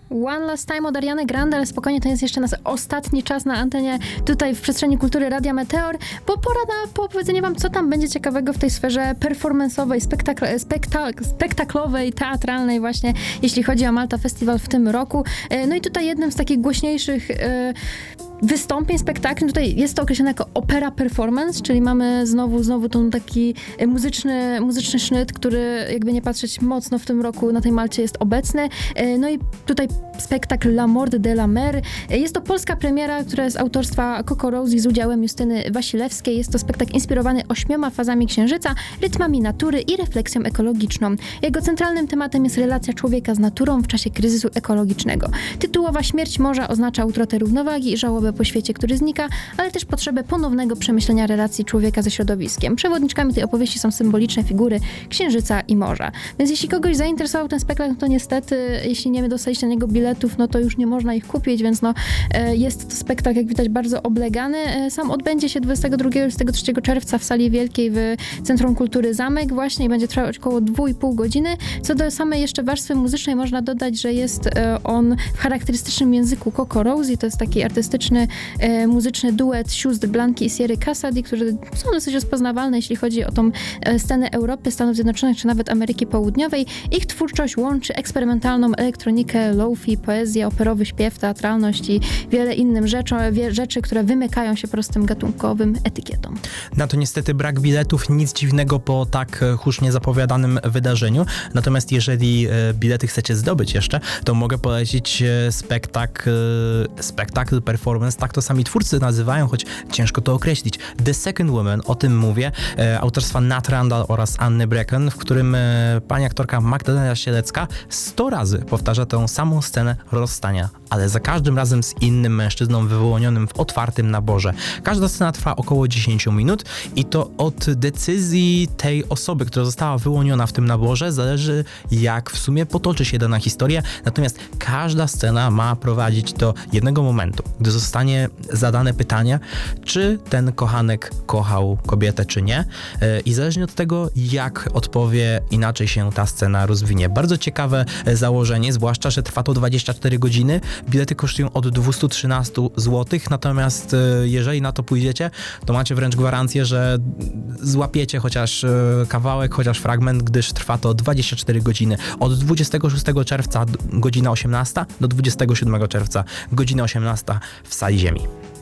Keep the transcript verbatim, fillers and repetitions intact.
One Last Time od Ariany Grande, ale spokojnie, to jest jeszcze nasz ostatni czas na antenie tutaj w przestrzeni kultury Radia Meteor, bo pora na powiedzenie wam, co tam będzie ciekawego w tej sferze performance'owej, spektakl- spektak- spektaklowej, teatralnej właśnie, jeśli chodzi o Malta Festival w tym roku. No i tutaj jednym z takich głośniejszych e, wystąpień, spektakli, tutaj jest to określone jako opera performance, czyli mamy znowu, znowu ten taki muzyczny, muzyczny sznyt, który jakby nie patrzeć mocno w tym roku na tej Malcie jest obecny. No i tutaj spektakl La Mort de la Mer. Jest to polska premiera, która jest autorstwa Coco Rosie z udziałem Justyny Wasilewskiej. Jest to spektakl inspirowany ośmioma fazami księżyca, rytmami natury i refleksją ekologiczną. Jego centralnym tematem jest relacja człowieka z naturą w czasie kryzysu ekologicznego. Tytułowa śmierć morza oznacza utratę równowagi i żałobę po świecie, który znika, ale też potrzebę ponownego przemyślenia relacji człowieka ze środowiskiem. Przewodniczkami tej opowieści są symboliczne figury księżyca i morza. Więc jeśli kogoś zainteresował ten spektakl, to niestety, jeśli nie dostaliście na niego biletów, no to już nie można ich kupić, więc no jest to spektakl, jak widać, bardzo oblegany. Sam odbędzie się dwudziestego drugiego do dwudziestego trzeciego czerwca w Sali Wielkiej w Centrum Kultury Zamek właśnie i będzie trwać około dwie i pół godziny. Co do samej jeszcze warstwy muzycznej, można dodać, że jest on w charakterystycznym języku Coco Rosie, to jest taki artystyczny e, muzyczny duet sióstr Blanki i Sierry Cassady, które są dosyć rozpoznawalne, jeśli chodzi o tą e, scenę Europy, Stanów Zjednoczonych, czy nawet Ameryki Południowej. Ich twórczość łączy eksperymentalną elektronikę, lo-fi, poezję, operowy śpiew, teatralność i wiele innych rzeczy, wie, rzeczy, które wymykają się prostym gatunkowym etykietom. Na to niestety brak biletów, nic dziwnego po tak hucznie zapowiadanym wydarzeniu. Natomiast jeżeli e, bilety chcecie zdobyć jeszcze, to mogę polecić e, spektakl, e, spektakl performance, tak to sami twórcy nazywają, choć ciężko to określić. The Second Woman, o tym mówię, e, autorstwa Nat Randall oraz Anny Brecken, w którym e, pani aktorka Magdalena Sielecka sto razy powtarza tę samą scenę rozstania, ale za każdym razem z innym mężczyzną wyłonionym w otwartym naborze. Każda scena trwa około dziesięć minut i to od decyzji tej osoby, która została wyłoniona w tym naborze, zależy, jak w sumie potoczy się dana historia, natomiast każda scena ma prowadzić do jednego momentu, gdy zostanie zadane pytanie, czy ten kochanek kochał kobietę, czy nie, i zależnie od tego, jak odpowie, inaczej się ta scena rozwinie. Bardzo ciekawe założenie, zwłaszcza, że trwa to dwadzieścia cztery godziny, bilety kosztują od dwieście trzynaście złotych, natomiast jeżeli na to pójdziecie, to macie wręcz gwarancję, że złapiecie chociaż kawałek, chociaż fragment, gdyż trwa to dwadzieścia cztery godziny. Od dwudziestego szóstego czerwca godzina osiemnasta do dwudziestego siódmego czerwca godzina osiemnasta w Sali Ziemi.